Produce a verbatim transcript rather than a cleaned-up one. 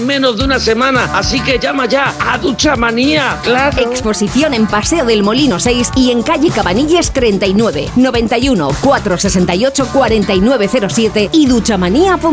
menos de una semana. Así que llama ya a Duchamanía. ¡Claro! Exposición en Paseo del Molino seis y en calle Cabanilles treinta y nueve, noventa y uno, cuatrocientos sesenta y ocho, cuarenta y nueve cero siete y duchamanía punto com.